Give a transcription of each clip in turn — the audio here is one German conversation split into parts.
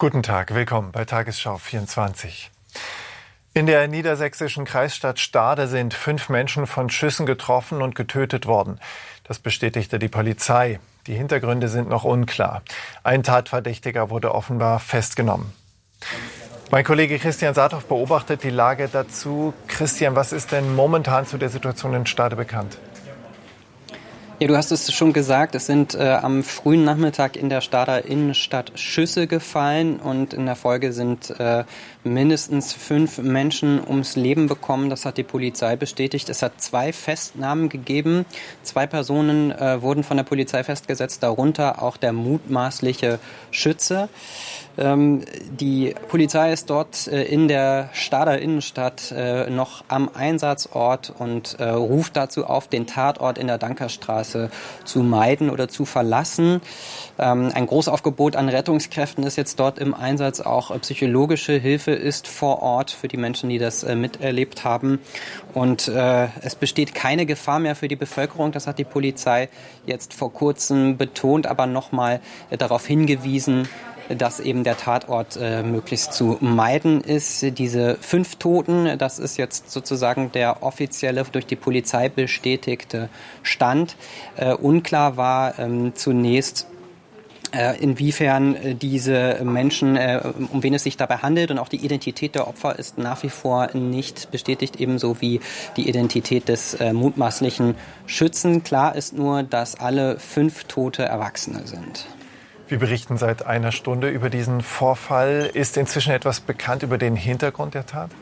Guten Tag, willkommen bei Tagesschau 24. In der niedersächsischen Kreisstadt Stade sind 5 Menschen von Schüssen getroffen und getötet worden. Das bestätigte die Polizei. Die Hintergründe sind noch unklar. Ein Tatverdächtiger wurde offenbar festgenommen. Mein Kollege Christian Saathoff beobachtet die Lage dazu. Christian, was ist denn momentan zu der Situation in Stade bekannt? Ja, du hast es schon gesagt, es sind am frühen Nachmittag in der Stader Innenstadt Schüsse gefallen und in der Folge sind mindestens 5 Menschen ums Leben bekommen. Das hat die Polizei bestätigt. Es hat 2 Festnahmen gegeben. 2 Personen wurden von der Polizei festgesetzt, darunter auch der mutmaßliche Schütze. Die Polizei ist dort in der Stader Innenstadt noch am Einsatzort und ruft dazu auf, den Tatort in der Dankerstraße zu meiden oder zu verlassen. Ein Großaufgebot an Rettungskräften ist jetzt dort im Einsatz. Auch psychologische Hilfe ist vor Ort für die Menschen, die das miterlebt haben. Und es besteht keine Gefahr mehr für die Bevölkerung. Das hat die Polizei jetzt vor kurzem betont, aber nochmal darauf hingewiesen, dass eben der Tatort möglichst zu meiden ist. Diese 5 Toten, das ist jetzt sozusagen der offizielle, durch die Polizei bestätigte Stand. Unklar war zunächst, inwiefern diese Menschen, um wen es sich dabei handelt, und auch die Identität der Opfer ist nach wie vor nicht bestätigt, ebenso wie die Identität des mutmaßlichen Schützen. Klar ist nur, dass alle 5 Tote Erwachsene sind. Wir berichten seit einer Stunde über diesen Vorfall. Ist inzwischen etwas bekannt über den Hintergrund der Tat?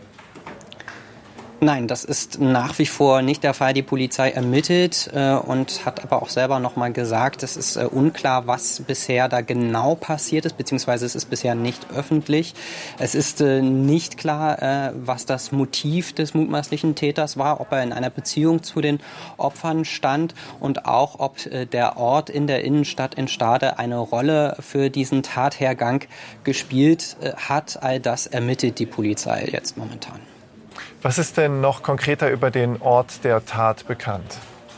Nein, das ist nach wie vor nicht der Fall. Die Polizei ermittelt und hat aber auch selber noch mal gesagt, es ist unklar, was bisher da genau passiert ist, beziehungsweise es ist bisher nicht öffentlich. Es ist nicht klar, was das Motiv des mutmaßlichen Täters war, ob er in einer Beziehung zu den Opfern stand und auch, ob der Ort in der Innenstadt in Stade eine Rolle für diesen Tathergang gespielt hat. All das ermittelt die Polizei jetzt momentan. Was ist denn noch konkreter über den Ort der Tat bekannt?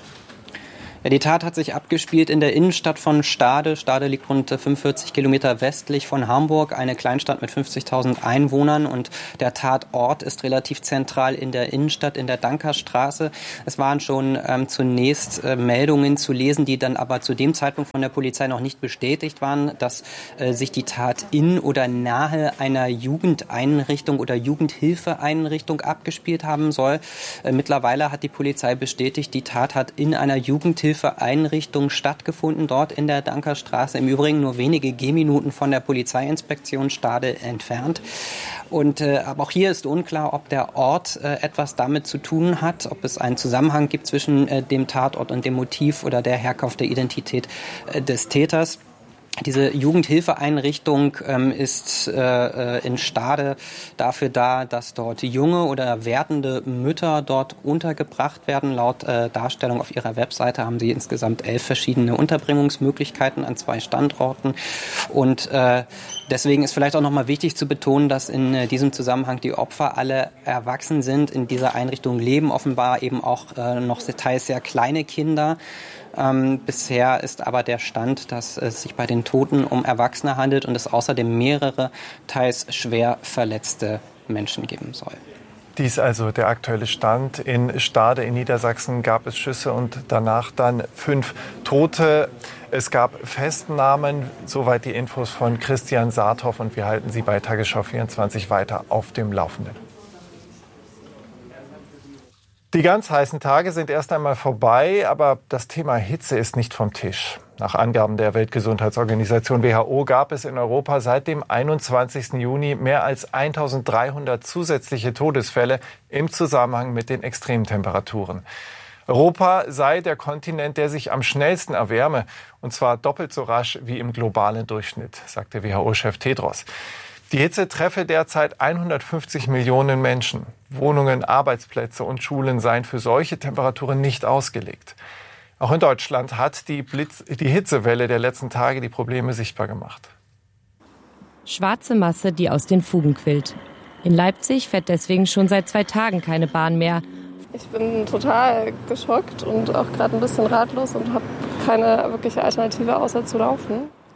Ja, die Tat hat sich abgespielt in der Innenstadt von Stade. Stade liegt rund 45 Kilometer westlich von Hamburg, eine Kleinstadt mit 50.000 Einwohnern. Und der Tatort ist relativ zentral in der Innenstadt, in der Dankerstraße. Es waren schon zunächst Meldungen zu lesen, die dann aber zu dem Zeitpunkt von der Polizei noch nicht bestätigt waren, dass sich die Tat in oder nahe einer Jugendeinrichtung oder Jugendhilfeeinrichtung abgespielt haben soll. Mittlerweile hat die Polizei bestätigt, die Tat hat in einer Jugendhilfeeinrichtung stattgefunden, dort in der Dankerstraße. Im Übrigen nur wenige Gehminuten von der Polizeiinspektion Stade entfernt. Und aber auch hier ist unklar, ob der Ort etwas damit zu tun hat, ob es einen Zusammenhang gibt zwischen dem Tatort und dem Motiv oder der Herkunft der Identität des Täters. Diese Jugendhilfeeinrichtung ist in Stade dafür da, dass dort junge oder werdende Mütter dort untergebracht werden. Laut Darstellung auf ihrer Webseite haben sie insgesamt 11 verschiedene Unterbringungsmöglichkeiten an 2 Standorten. Und deswegen ist vielleicht auch nochmal wichtig zu betonen, dass in diesem Zusammenhang die Opfer alle erwachsen sind. In dieser Einrichtung leben offenbar eben auch noch teils sehr kleine Kinder. Bisher ist aber der Stand, dass es sich bei den Toten um Erwachsene handelt und es außerdem mehrere, teils schwer verletzte Menschen geben soll. Dies also der aktuelle Stand. In Stade in Niedersachsen gab es Schüsse und danach dann 5 Tote. Es gab Festnahmen. Soweit die Infos von Christian Saathoff und wir halten Sie bei Tagesschau 24 weiter auf dem Laufenden. Die ganz heißen Tage sind erst einmal vorbei, aber das Thema Hitze ist nicht vom Tisch. Nach Angaben der Weltgesundheitsorganisation WHO gab es in Europa seit dem 21. Juni mehr als 1.300 zusätzliche Todesfälle im Zusammenhang mit den Extremtemperaturen. Europa sei der Kontinent, der sich am schnellsten erwärme, und zwar doppelt so rasch wie im globalen Durchschnitt, sagte WHO-Chef Tedros. Die Hitze treffe derzeit 150 Millionen Menschen. Wohnungen, Arbeitsplätze und Schulen seien für solche Temperaturen nicht ausgelegt. Auch in Deutschland hat die Hitzewelle der letzten Tage die Probleme sichtbar gemacht. Schwarze Masse, die aus den Fugen quillt. In Leipzig fährt deswegen schon seit 2 Tagen keine Bahn mehr. Ich bin total geschockt und auch gerade ein bisschen ratlos und habe keine wirkliche Alternative außer zu laufen.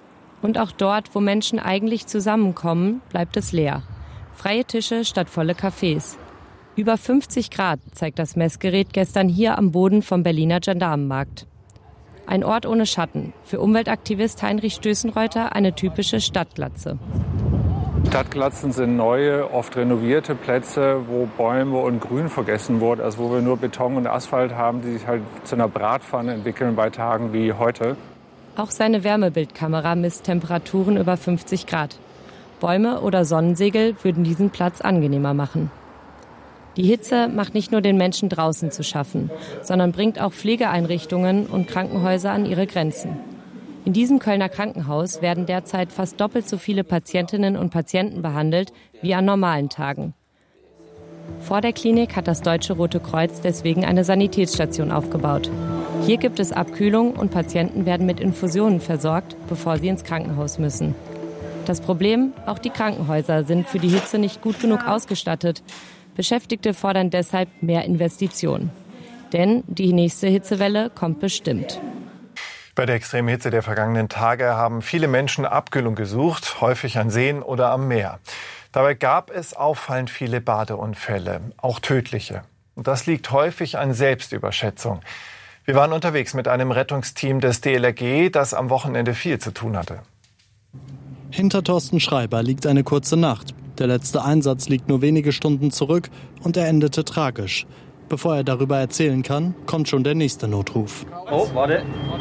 Und auch dort, wo Menschen eigentlich zusammenkommen, bleibt es leer. Freie Tische statt volle Cafés. Über 50 Grad zeigt das Messgerät gestern hier am Boden vom Berliner Gendarmenmarkt. Ein Ort ohne Schatten. Für Umweltaktivist Heinrich Stößenreuter eine typische Stadtglatze. Stadtglatzen sind neue, oft renovierte Plätze, wo Bäume und Grün vergessen wurde. Also wo wir nur Beton und Asphalt haben, die sich halt zu einer Bratpfanne entwickeln bei Tagen wie heute. Auch seine Wärmebildkamera misst Temperaturen über 50 Grad. Bäume oder Sonnensegel würden diesen Platz angenehmer machen. Die Hitze macht nicht nur den Menschen draußen zu schaffen, sondern bringt auch Pflegeeinrichtungen und Krankenhäuser an ihre Grenzen. In diesem Kölner Krankenhaus werden derzeit fast doppelt so viele Patientinnen und Patienten behandelt wie an normalen Tagen. Vor der Klinik hat das Deutsche Rote Kreuz deswegen eine Sanitätsstation aufgebaut. Hier gibt es Abkühlung und Patienten werden mit Infusionen versorgt, bevor sie ins Krankenhaus müssen. Das Problem, auch die Krankenhäuser sind für die Hitze nicht gut genug ausgestattet. Beschäftigte fordern deshalb mehr Investitionen. Denn die nächste Hitzewelle kommt bestimmt. Bei der extremen Hitze der vergangenen Tage haben viele Menschen Abkühlung gesucht, häufig an Seen oder am Meer. Dabei gab es auffallend viele Badeunfälle, auch tödliche. Und das liegt häufig an Selbstüberschätzung. Wir waren unterwegs mit einem Rettungsteam des DLRG, das am Wochenende viel zu tun hatte. Hinter Thorsten Schreiber liegt eine kurze Nacht. Der letzte Einsatz liegt nur wenige Stunden zurück und er endete tragisch. Bevor er darüber erzählen kann, kommt schon der nächste Notruf. Oh, warte.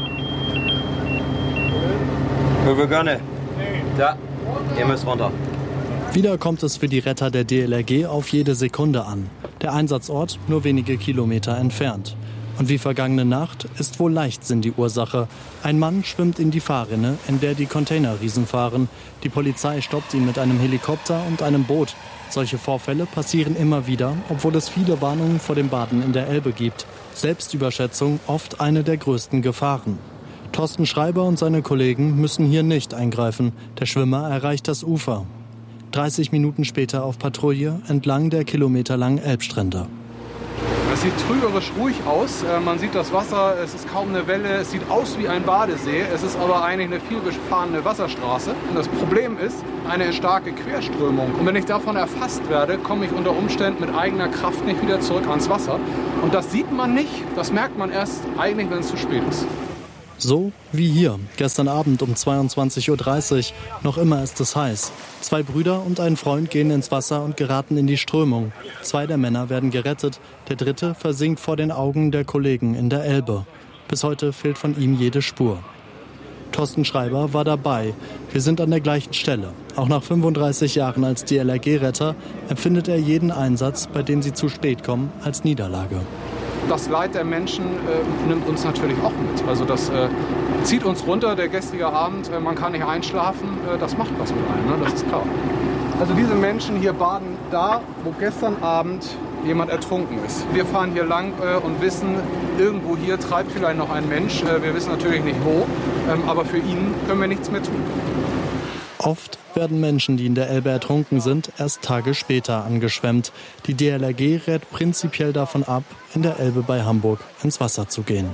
Wir gerne. Ja, ihr müsst runter. Wieder kommt es für die Retter der DLRG auf jede Sekunde an. Der Einsatzort nur wenige Kilometer entfernt. Und wie vergangene Nacht ist wohl Leichtsinn die Ursache. Ein Mann schwimmt in die Fahrrinne, in der die Containerriesen fahren. Die Polizei stoppt ihn mit einem Helikopter und einem Boot. Solche Vorfälle passieren immer wieder, obwohl es viele Warnungen vor dem Baden in der Elbe gibt. Selbstüberschätzung oft eine der größten Gefahren. Thorsten Schreiber und seine Kollegen müssen hier nicht eingreifen. Der Schwimmer erreicht das Ufer. 30 Minuten später auf Patrouille entlang der kilometerlangen Elbstrände. Es sieht trügerisch ruhig aus. Man sieht das Wasser, es ist kaum eine Welle. Es sieht aus wie ein Badesee. Es ist aber eigentlich eine vielbefahrene Wasserstraße. Und das Problem ist eine starke Querströmung. Und wenn ich davon erfasst werde, komme ich unter Umständen mit eigener Kraft nicht wieder zurück ans Wasser. Und das sieht man nicht. Das merkt man erst eigentlich, wenn es zu spät ist. So wie hier, gestern Abend um 22:30 Uhr. Noch immer ist es heiß. 2 Brüder und ein Freund gehen ins Wasser und geraten in die Strömung. 2 der Männer werden gerettet, der 3. versinkt vor den Augen der Kollegen in der Elbe. Bis heute fehlt von ihm jede Spur. Thorsten Schreiber war dabei. Wir sind an der gleichen Stelle. Auch nach 35 Jahren als DLRG-Retter empfindet er jeden Einsatz, bei dem sie zu spät kommen, als Niederlage. Das Leid der Menschen nimmt uns natürlich auch mit. Also das zieht uns runter, der gestrige Abend, man kann nicht einschlafen, das macht was mit einem, ne? Das ist klar. Also diese Menschen hier baden da, wo gestern Abend jemand ertrunken ist. Wir fahren hier lang und wissen, irgendwo hier treibt vielleicht noch ein Mensch. Wir wissen natürlich nicht wo, aber für ihn können wir nichts mehr tun. Oft werden Menschen, die in der Elbe ertrunken sind, erst Tage später angeschwemmt. Die DLRG rät prinzipiell davon ab, in der Elbe bei Hamburg ins Wasser zu gehen.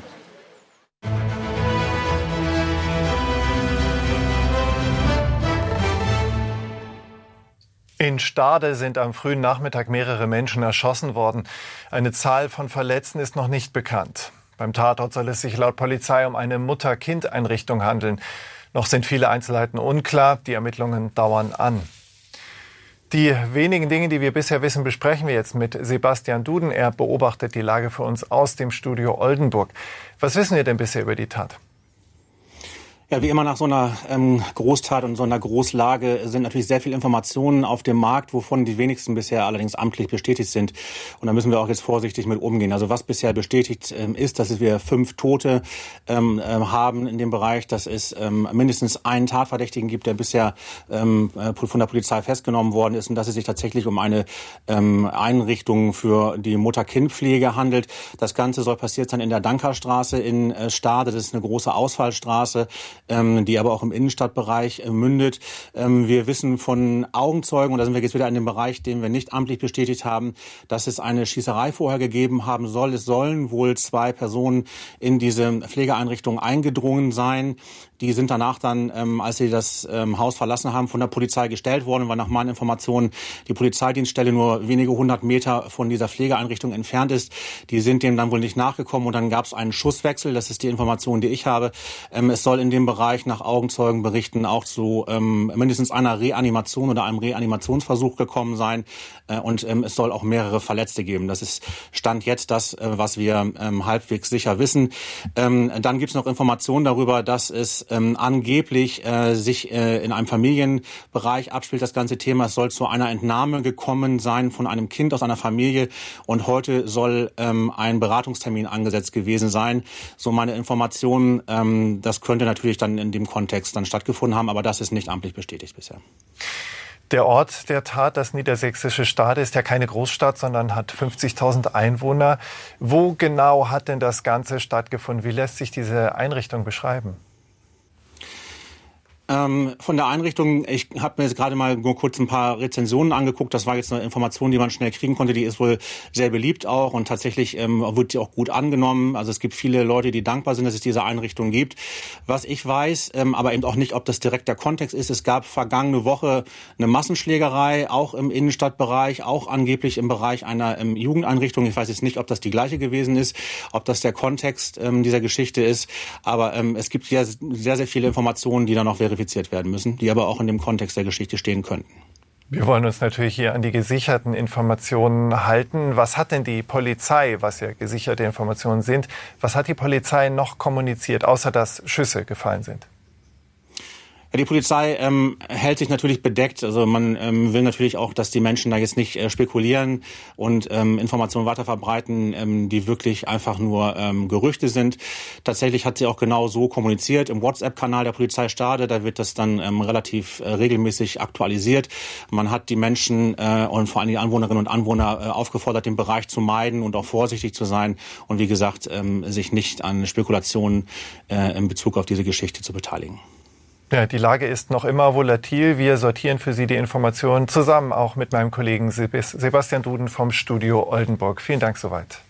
In Stade sind am frühen Nachmittag mehrere Menschen erschossen worden. Eine Zahl von Verletzten ist noch nicht bekannt. Beim Tatort soll es sich laut Polizei um eine Mutter-Kind-Einrichtung handeln. Noch sind viele Einzelheiten unklar, die Ermittlungen dauern an. Die wenigen Dinge, die wir bisher wissen, besprechen wir jetzt mit Sebastian Duden. Er beobachtet die Lage für uns aus dem Studio Oldenburg. Was wissen wir denn bisher über die Tat? Ja, wie immer nach so einer Großtat und so einer Großlage sind natürlich sehr viele Informationen auf dem Markt, wovon die wenigsten bisher allerdings amtlich bestätigt sind. Und da müssen wir auch jetzt vorsichtig mit umgehen. Also was bisher bestätigt ist, dass wir 5 Tote haben in dem Bereich, dass es mindestens einen Tatverdächtigen gibt, der bisher von der Polizei festgenommen worden ist und dass es sich tatsächlich um eine Einrichtung für die Mutter-Kind-Pflege handelt. Das Ganze soll passiert sein in der Dankerstraße in Stade. Das ist eine große Ausfallstraße, die aber auch im Innenstadtbereich mündet. Wir wissen von Augenzeugen, und da sind wir jetzt wieder in dem Bereich, den wir nicht amtlich bestätigt haben, dass es eine Schießerei vorher gegeben haben soll. Es sollen wohl 2 Personen in diese Pflegeeinrichtung eingedrungen sein. Die sind danach dann, als sie das Haus verlassen haben, von der Polizei gestellt worden, weil nach meinen Informationen die Polizeidienststelle nur wenige 100 Meter von dieser Pflegeeinrichtung entfernt ist. Die sind dem dann wohl nicht nachgekommen und dann gab es einen Schusswechsel. Das ist die Information, die ich habe. Es soll in dem Bereich nach Augenzeugenberichten auch zu mindestens einer Reanimation oder einem Reanimationsversuch gekommen sein. Und es soll auch mehrere Verletzte geben. Das ist Stand jetzt das, was wir halbwegs sicher wissen. Dann gibt es noch Informationen darüber, dass es angeblich sich in einem Familienbereich abspielt, das ganze Thema. Es soll zu einer Entnahme gekommen sein von einem Kind aus einer Familie und heute soll ein Beratungstermin angesetzt gewesen sein. So meine Informationen, das könnte natürlich dann in dem Kontext dann stattgefunden haben, aber das ist nicht amtlich bestätigt bisher. Der Ort der Tat, das niedersächsische Stade, ist ja keine Großstadt, sondern hat 50.000 Einwohner. Wo genau hat denn das Ganze stattgefunden? Wie lässt sich diese Einrichtung beschreiben? Von der Einrichtung, ich habe mir jetzt gerade mal nur kurz ein paar Rezensionen angeguckt. Das war jetzt eine Information, die man schnell kriegen konnte. Die ist wohl sehr beliebt auch und tatsächlich wird die auch gut angenommen. Also es gibt viele Leute, die dankbar sind, dass es diese Einrichtung gibt. Was ich weiß, aber eben auch nicht, ob das direkt der Kontext ist. Es gab vergangene Woche eine Massenschlägerei, auch im Innenstadtbereich, auch angeblich im Bereich einer Jugendeinrichtung. Ich weiß jetzt nicht, ob das die gleiche gewesen ist, ob das der Kontext dieser Geschichte ist. Aber es gibt sehr, sehr, sehr viele Informationen, die da noch verifiziert werden müssen, die aber auch in dem Kontext der Geschichte stehen könnten. Wir wollen uns natürlich hier an die gesicherten Informationen halten. Was hat denn die Polizei, was ja gesicherte Informationen sind, was hat die Polizei noch kommuniziert, außer dass Schüsse gefallen sind? Ja, die Polizei hält sich natürlich bedeckt. Also man will natürlich auch, dass die Menschen da jetzt nicht spekulieren und Informationen weiterverbreiten, die wirklich einfach nur Gerüchte sind. Tatsächlich hat sie auch genau so kommuniziert im WhatsApp-Kanal der Polizei Stade. Da wird das dann relativ regelmäßig aktualisiert. Man hat die Menschen und vor allem die Anwohnerinnen und Anwohner aufgefordert, den Bereich zu meiden und auch vorsichtig zu sein und wie gesagt, sich nicht an Spekulationen in Bezug auf diese Geschichte zu beteiligen. Ja, die Lage ist noch immer volatil. Wir sortieren für Sie die Informationen zusammen, auch mit meinem Kollegen Sebastian Duden vom Studio Oldenburg. Vielen Dank soweit.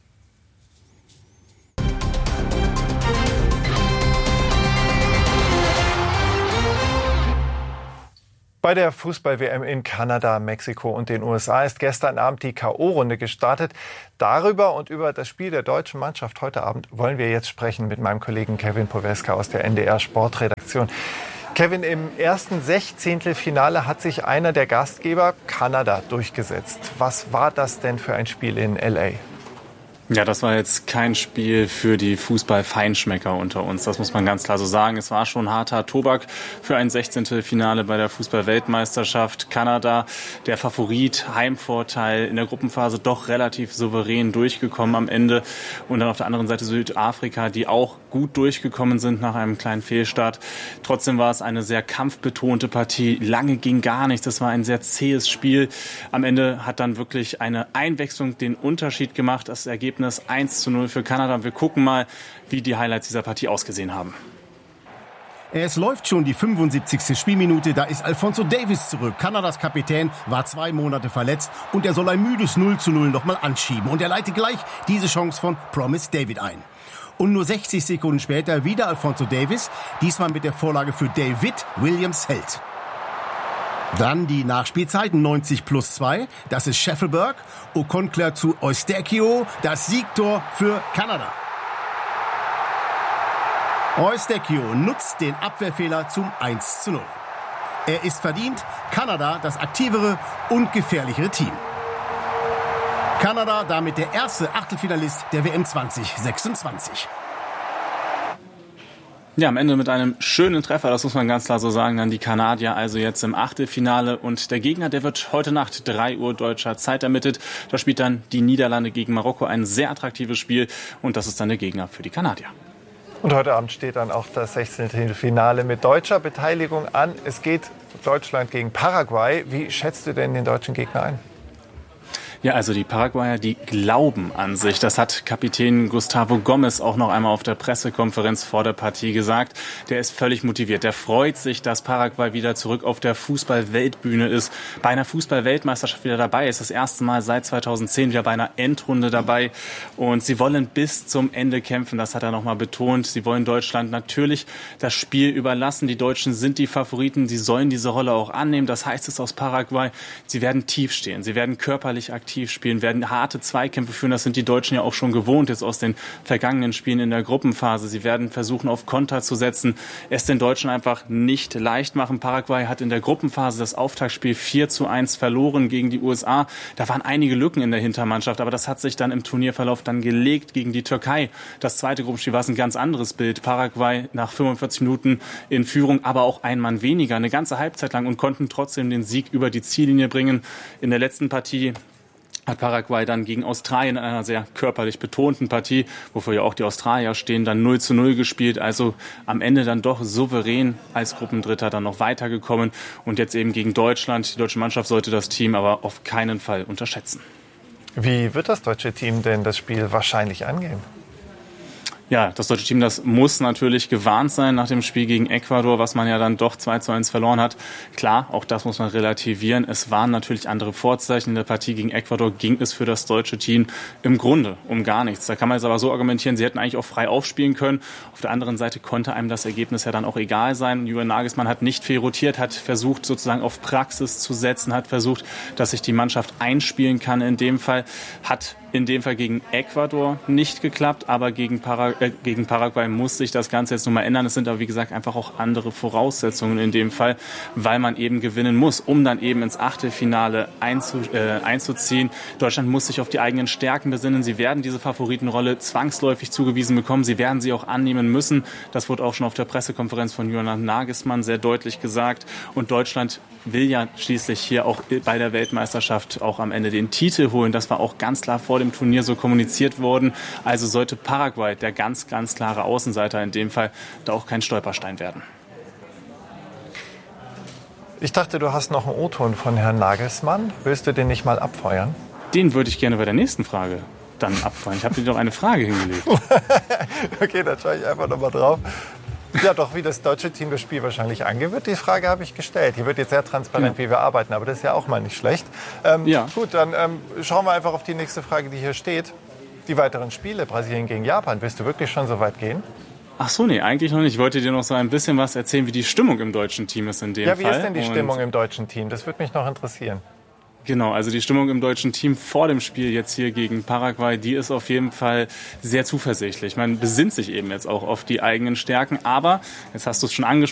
Bei der Fußball-WM in Kanada, Mexiko und den USA ist gestern Abend die K.O.-Runde gestartet. Darüber und über das Spiel der deutschen Mannschaft heute Abend wollen wir jetzt sprechen mit meinem Kollegen Kevin Poweska aus der NDR-Sportredaktion. Kevin, im ersten Sechzehntelfinale hat sich einer der Gastgeber, Kanada, durchgesetzt. Was war das denn für ein Spiel in L.A.? Ja, das war jetzt kein Spiel für die Fußball-Feinschmecker unter uns. Das muss man ganz klar so sagen. Es war schon harter Tobak für ein 16. Finale bei der Fußball-Weltmeisterschaft. Kanada, der Favorit, Heimvorteil, in der Gruppenphase doch relativ souverän durchgekommen am Ende. Und dann auf der anderen Seite Südafrika, die auch gut durchgekommen sind nach einem kleinen Fehlstart. Trotzdem war es eine sehr kampfbetonte Partie. Lange ging gar nichts. Das war ein sehr zähes Spiel. Am Ende hat dann wirklich eine Einwechslung den Unterschied gemacht. Das Ergebnis 1:0 für Kanada. Wir gucken mal, wie die Highlights dieser Partie ausgesehen haben. Es läuft schon die 75. Spielminute, da ist Alphonso Davies zurück. Kanadas Kapitän war 2 Monate verletzt und er soll ein müdes 0:0 nochmal anschieben. Und er leitet gleich diese Chance von Promise David ein. Und nur 60 Sekunden später wieder Alphonso Davies, diesmal mit der Vorlage für David Williams Held. Dann die Nachspielzeit 90+2, das ist Scheffelberg. Okonkler zu Eustekio, das Siegtor für Kanada. Eustekio nutzt den Abwehrfehler zum 1:0. Er ist verdient, Kanada das aktivere und gefährlichere Team. Kanada damit der erste Achtelfinalist der WM 2026. Ja, am Ende mit einem schönen Treffer, das muss man ganz klar so sagen, dann die Kanadier also jetzt im Achtelfinale. Und der Gegner, der wird heute Nacht 3 Uhr deutscher Zeit ermittelt. Da spielt dann die Niederlande gegen Marokko, ein sehr attraktives Spiel. Und das ist dann der Gegner für die Kanadier. Und heute Abend steht dann auch das 16. Finale mit deutscher Beteiligung an. Es geht Deutschland gegen Paraguay. Wie schätzt du denn den deutschen Gegner ein? Ja, also die Paraguayer, die glauben an sich. Das hat Kapitän Gustavo Gomes auch noch einmal auf der Pressekonferenz vor der Partie gesagt. Der ist völlig motiviert. Der freut sich, dass Paraguay wieder zurück auf der Fußball-Weltbühne ist, bei einer Fußball-Weltmeisterschaft wieder dabei ist. Das erste Mal seit 2010 wieder bei einer Endrunde dabei. Und sie wollen bis zum Ende kämpfen. Das hat er noch mal betont. Sie wollen Deutschland natürlich das Spiel überlassen. Die Deutschen sind die Favoriten. Sie sollen diese Rolle auch annehmen. Das heißt es aus Paraguay. Sie werden tief stehen. Sie werden körperlich aktiv spielen, werden harte Zweikämpfe führen. Das sind die Deutschen ja auch schon gewohnt jetzt aus den vergangenen Spielen in der Gruppenphase. Sie werden versuchen, auf Konter zu setzen, es den Deutschen einfach nicht leicht machen. Paraguay hat in der Gruppenphase das Auftaktspiel 4:1 verloren gegen die USA. Da waren einige Lücken in der Hintermannschaft, aber das hat sich dann im Turnierverlauf dann gelegt gegen die Türkei. Das zweite Gruppenspiel war ein ganz anderes Bild. Paraguay nach 45 Minuten in Führung, aber auch ein Mann weniger, eine ganze Halbzeit lang und konnten trotzdem den Sieg über die Ziellinie bringen. In der letzten Partie hat Paraguay dann gegen Australien in einer sehr körperlich betonten Partie, wofür ja auch die Australier stehen, dann 0:0 gespielt. Also am Ende dann doch souverän als Gruppendritter dann noch weitergekommen. Und jetzt eben gegen Deutschland. Die deutsche Mannschaft sollte das Team aber auf keinen Fall unterschätzen. Wie wird das deutsche Team denn das Spiel wahrscheinlich angehen? Ja, das deutsche Team, das muss natürlich gewarnt sein nach dem Spiel gegen Ecuador, was man ja dann doch 2:1 verloren hat. Klar, auch das muss man relativieren. Es waren natürlich andere Vorzeichen. In der Partie gegen Ecuador ging es für das deutsche Team im Grunde um gar nichts. Da kann man jetzt aber so argumentieren, sie hätten eigentlich auch frei aufspielen können. Auf der anderen Seite konnte einem das Ergebnis ja dann auch egal sein. Julian Nagelsmann hat nicht viel rotiert, hat versucht sozusagen auf Praxis zu setzen, hat versucht, dass sich die Mannschaft einspielen kann. In dem Fall hat gegen Ecuador nicht geklappt, aber gegen Paraguay muss sich das Ganze jetzt nochmal ändern. Es sind aber, wie gesagt, einfach auch andere Voraussetzungen in dem Fall, weil man eben gewinnen muss, um dann eben ins Achtelfinale einzuziehen. Deutschland muss sich auf die eigenen Stärken besinnen. Sie werden diese Favoritenrolle zwangsläufig zugewiesen bekommen. Sie werden sie auch annehmen müssen. Das wurde auch schon auf der Pressekonferenz von Julian Nagelsmann sehr deutlich gesagt. Und Deutschland will ja schließlich hier auch bei der Weltmeisterschaft auch am Ende den Titel holen. Das war auch ganz klar vor dem Turnier so kommuniziert worden. Also sollte Paraguay, der ganz, ganz klare Außenseiter in dem Fall, da auch kein Stolperstein werden. Ich dachte, du hast noch einen O-Ton von Herrn Nagelsmann. Willst du den nicht mal abfeuern? Den würde ich gerne bei der nächsten Frage dann abfeuern. Ich habe dir doch eine Frage hingelegt. Okay, dann schaue ich einfach noch mal drauf. Ja, doch, wie das deutsche Team das Spiel wahrscheinlich angehen wird, die Frage habe ich gestellt. Hier wird jetzt sehr transparent, wie wir arbeiten, aber das ist ja auch mal nicht schlecht. Ja. Gut, dann schauen wir einfach auf die nächste Frage, die hier steht. Die weiteren Spiele, Brasilien gegen Japan, willst du wirklich schon so weit gehen? Ach so, nee, eigentlich noch nicht. Ich wollte dir noch so ein bisschen was erzählen, wie die Stimmung im deutschen Team ist in dem Fall. Ja, wie ist denn die Stimmung im deutschen Team? Das würde mich noch interessieren. Genau, also die Stimmung im deutschen Team vor dem Spiel jetzt hier gegen Paraguay, die ist auf jeden Fall sehr zuversichtlich. Man besinnt sich eben jetzt auch auf die eigenen Stärken, aber, jetzt hast du es schon angesprochen,